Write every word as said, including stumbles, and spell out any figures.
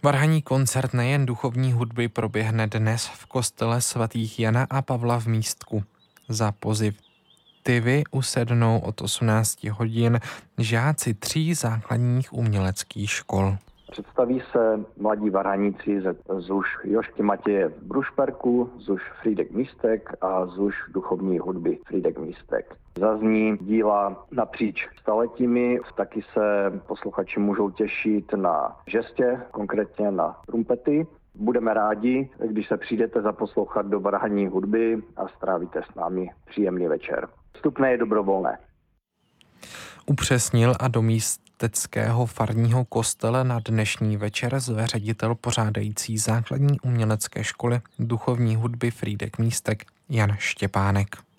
Varhanní koncert nejen duchovní hudby proběhne dnes v kostele svatých Jana a Pavla v Místku. Za pozitivy usednou od osmnácti hodin žáci tří základních uměleckých škol. Představí se mladí varhaníci z už Jošky Matěje v Brušperku, z už Frýdek Místek a z už duchovní hudby Frýdek Místek. Zazní díla napříč staletími, taky se posluchači můžou těšit na žestě, konkrétně na trumpety. Budeme rádi, když se přijdete zaposlouchat do varhanní hudby a strávíte s námi příjemný večer. Vstupné je dobrovolné. Upřesnil a do místeckého farního kostele na dnešní večer zve ředitel pořádající základní umělecké školy duchovní hudby Frýdek Místek Jan Štěpánek.